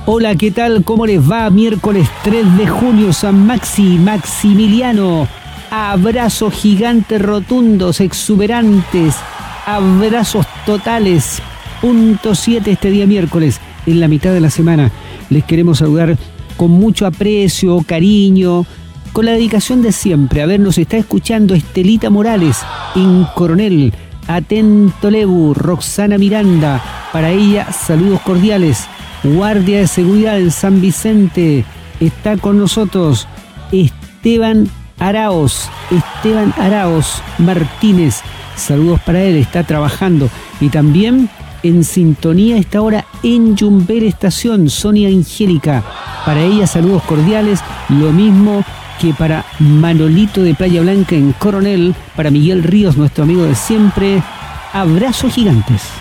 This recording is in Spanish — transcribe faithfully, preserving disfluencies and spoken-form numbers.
Hola, ¿qué tal? ¿Cómo les va? Miércoles tres de junio, San Maxi, Maximiliano. Abrazos gigantes, rotundos, exuberantes. Abrazos totales. Punto siete este día miércoles, en la mitad de la semana. Les queremos saludar con mucho aprecio, cariño, con la dedicación de siempre. A ver, nos está escuchando Estelita Morales en Coronel. Atento Lebu, Roxana Miranda. Para ella, saludos cordiales. Guardia de Seguridad en San Vicente, está con nosotros Esteban Araos, Esteban Araos Martínez, saludos para él, está trabajando. Y también en sintonía esta hora en Yumbel Estación, Sonia Angélica, para ella saludos cordiales, lo mismo que para Manolito de Playa Blanca en Coronel, para Miguel Ríos, nuestro amigo de siempre, abrazos gigantes.